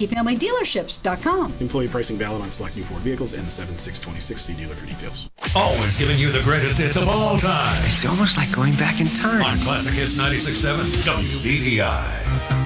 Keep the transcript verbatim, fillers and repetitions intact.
Dickey Family Dealerships dot com. Employee pricing valid on select new Ford vehicles and the seven six twenty-six. See dealer for details. Always giving you the greatest hits of all time. It's almost like going back in time. On Classic Hits ninety-six point seven W B V I.